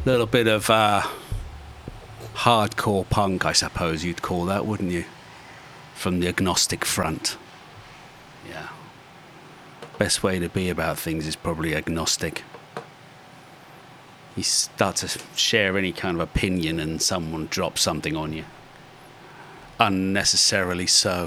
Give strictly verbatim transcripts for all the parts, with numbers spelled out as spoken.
Little bit of uh, hardcore punk, I suppose you'd call that, wouldn't you? From the Agnostic Front. Yeah. Best way to be about things is probably agnostic. You start to share any kind of opinion and someone drops something on you. Unnecessarily so.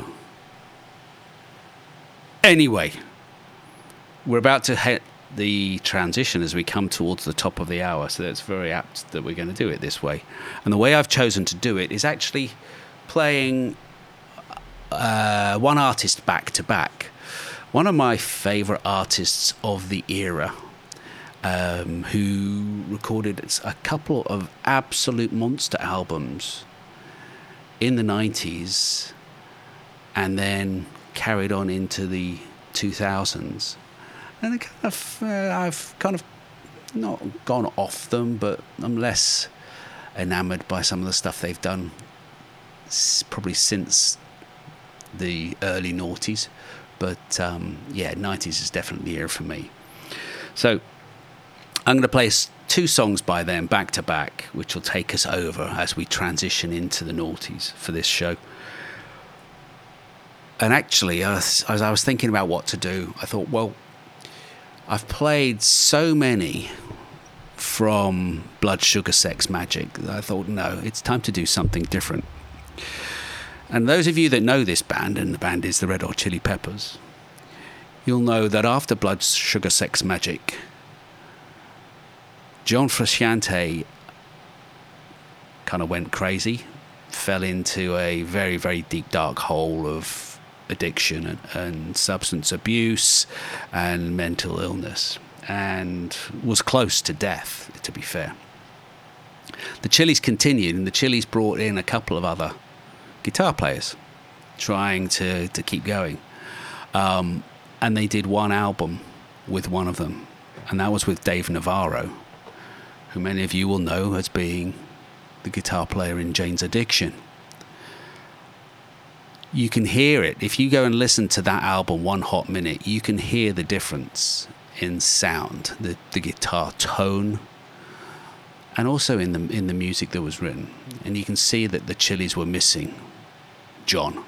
Anyway, we're about to hit the transition as we come towards the top of the hour, so it's very apt that we're going to do it this way. And the way I've chosen to do it is actually playing uh, one artist back to back. One of my favourite artists of the era, um, who recorded a couple of absolute monster albums in the nineties and then carried on into the two thousands. And I kind of, uh, I've kind of not gone off them, but I'm less enamoured by some of the stuff they've done probably since the early noughties. But um, yeah, nineties is definitely the era for me. So I'm going to play two songs by them back to back, which will take us over as we transition into the noughties for this show. And actually, as I was thinking about what to do, I thought, well, I've played so many from Blood Sugar Sex Magik that I thought, no, it's time to do something different. And those of you that know this band, and the band is the Red Hot Chili Peppers, you'll know that after Blood Sugar Sex Magik, John Frusciante kind of went crazy, fell into a very, very deep, dark hole of addiction and, and substance abuse and mental illness, and was close to death, to be fair. The Chili's continued, and the Chili's brought in a couple of other guitar players trying to, to keep going. Um, and they did one album with one of them, and that was with Dave Navarro, who many of you will know as being the guitar player in Jane's Addiction. You can hear it. If you go and listen to that album, One Hot Minute, you can hear the difference in sound, the, the guitar tone, and also in the in the music that was written. And you can see that the Chili's were missing John.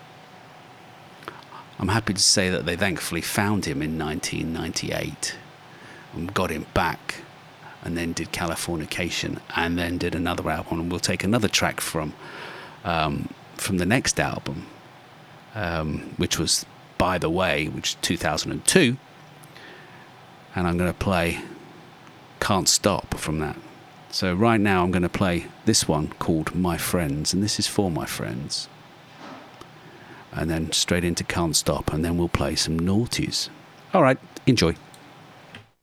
I'm happy to say that they thankfully found him in nineteen ninety-eight and got him back, and then did Californication, and then did another album. And we'll take another track from um, from the next album, um, which was By the Way, which is two thousand two. And I'm going to play Can't Stop from that. So right now I'm going to play this one called My Friends, and this is for my friends. And then straight into Can't Stop, and then we'll play some noughties. All right, enjoy.